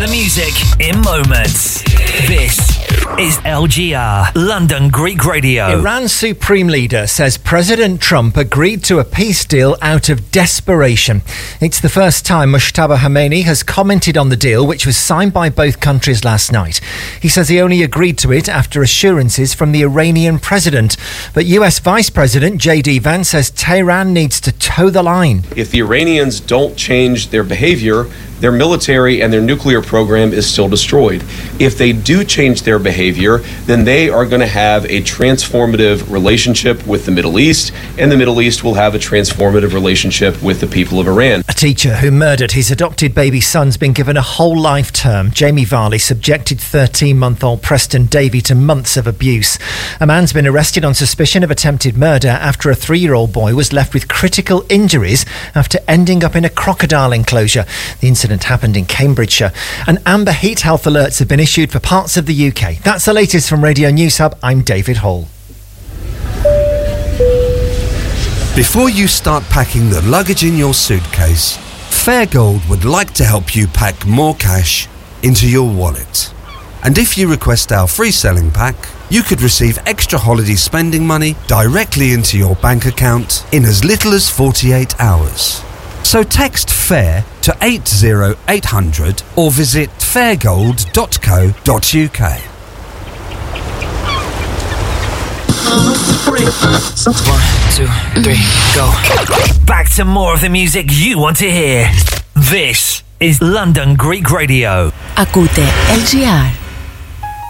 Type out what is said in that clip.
the music in moments. This is LGR, London Greek Radio. Iran's supreme leader says President Trump agreed to a peace deal out of desperation. It's the first time Mojtaba Khamenei has commented on the deal, which was signed by both countries last night. He says he only agreed to it after assurances from the Iranian president. But US Vice President J.D. Vance says Tehran needs to toe the line. If the Iranians don't change their behavior, their military and their nuclear program is still destroyed. If they do change their behavior, then they are going to have a transformative relationship with the Middle East, and the Middle East will have a transformative relationship with the people of Iran. A teacher who murdered his adopted baby son's been given a whole life term. Jamie Varley subjected 13-month-old Preston Davey to months of abuse. A man's been arrested on suspicion of attempted murder after a 3-year-old boy was left with critical injuries after ending up in a crocodile enclosure. The incident happened in Cambridgeshire. And amber heat health alerts have been issued for parts of the UK. That's the latest from Radio News Hub. I'm David Hall. Before you start packing the luggage in your suitcase, Fairgold would like to help you pack more cash into your wallet. And if you request our free selling pack, you could receive extra holiday spending money directly into your bank account in as little as 48 hours. So text FAIR to 80800 or visit fairgold.co.uk. 1, 2, 3, go. Back to more of the music you want to hear. This is London Greek Radio. Ακούτε LGR.